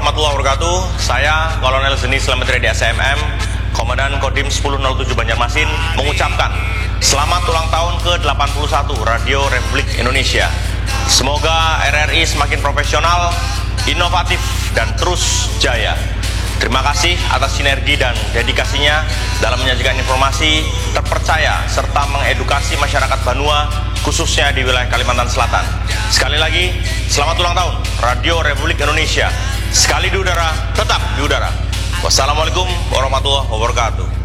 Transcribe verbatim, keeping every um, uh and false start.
warahmatullahi wabarakatuh. Saya Kolonel Zeni Slamet Riyadi S M M, Komandan Kodim sepuluh nol tujuh Banjarmasin, mengucapkan selamat ulang tahun ke delapan puluh satu Radio Republik Indonesia. Semoga R R I semakin profesional, inovatif, dan terus jaya. Terima kasih atas sinergi dan dedikasinya dalam menyajikan informasi terpercaya serta mengedukasi masyarakat Banua, khususnya di wilayah Kalimantan Selatan. Sekali lagi, selamat ulang tahun Radio Republik Indonesia. Sekali di udara, tetap di udara. Wassalamualaikum warahmatullahi wabarakatuh.